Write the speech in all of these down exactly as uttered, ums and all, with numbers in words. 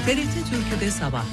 T R T Türkü'de sabah.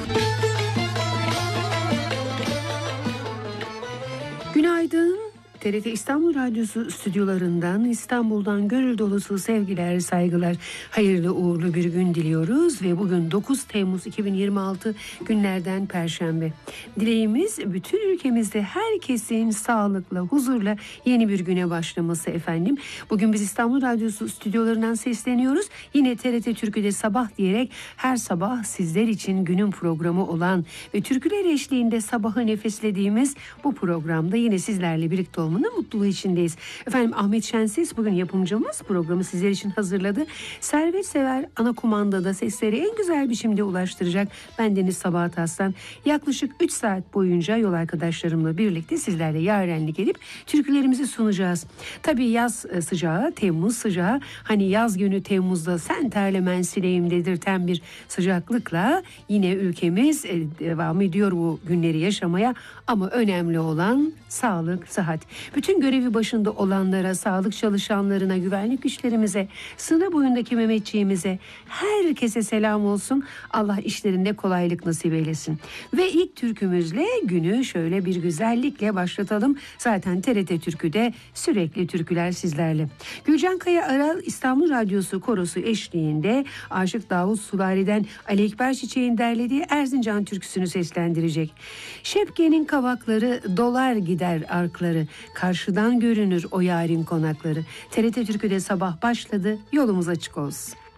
Günaydın. T R T İstanbul Radyosu stüdyolarından, İstanbul'dan gönül dolusu sevgiler, saygılar, hayırlı uğurlu bir gün diliyoruz ve bugün dokuz Temmuz iki bin yirmi altı günlerden Perşembe. Dileğimiz bütün ülkemizde herkesin sağlıkla, huzurla yeni bir güne başlaması efendim. Bugün biz İstanbul Radyosu stüdyolarından sesleniyoruz. Yine T R T Türkü'de sabah diyerek her sabah sizler için günün programı olan ve türküler eşliğinde sabahı nefeslediğimiz bu programda yine sizlerle birlikte olmanın mutluluğu içindeyiz. Efendim Ahmet Şenses bugün yapımcımız, programı sizler için hazırladı. Servet Sever ana kumandada sesleri en güzel biçimde ulaştıracak. Ben Deniz Sabahat Aslan. Yaklaşık üç saat boyunca yol arkadaşlarımla birlikte sizlerle yarenlik edip türkülerimizi sunacağız. Tabii yaz sıcağı, Temmuz sıcağı, hani yaz günü Temmuz'da sen terlemen sileyim dedirten bir sıcaklıkla yine ülkemiz devam ediyor bu günleri yaşamaya, ama önemli olan sağlık, sıhhat. Bütün görevi başında olanlara, sağlık çalışanlarına, güvenlik güçlerimize, sınır boyundaki Mehmetçiğimize, herkese selam olsun. Allah işlerinde kolaylık nasip eylesin. Ve ilk türkümüzle günü şöyle bir güzellikle başlatalım. Zaten T R T Türkü'de sürekli türküler sizlerle. Gülcan Kaya Aral İstanbul Radyosu korosu eşliğinde Aşık Davut Sulari'den Ali Ekber Çiçek'in derlediği Erzincan türküsünü seslendirecek. Şepke'nin kavakları dolar gider arkları, karşıdan görünür o yarın konakları. T R T Türkü'de sabah başladı, yolumuz açık olsun.